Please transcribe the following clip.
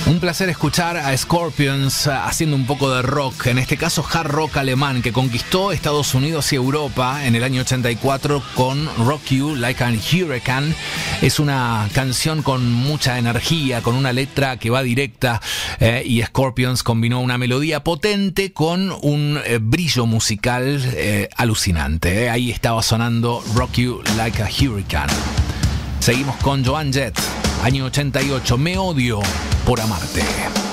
Un placer escuchar a Scorpions haciendo un poco de rock, en este caso hard rock alemán, que conquistó Estados Unidos y Europa en el año 84 con Rock You Like a Hurricane. Es una canción con mucha energía, con una letra que va directa, y Scorpions combinó una melodía potente con un brillo musical alucinante. Ahí estaba sonando Rock You Like a Hurricane. Seguimos con Joan Jett, año 88, Me odio por amarte.